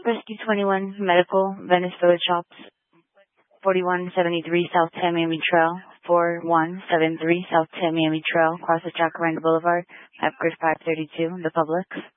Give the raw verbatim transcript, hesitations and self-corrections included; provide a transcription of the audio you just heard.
Rescue twenty-one Medical, Venice Village Shops, forty-one seventy-three South Tamiami Trail, forty-one seventy-three South Tamiami Trail, across the Jacaranda Boulevard, at Grid five thirty-two, the Publix.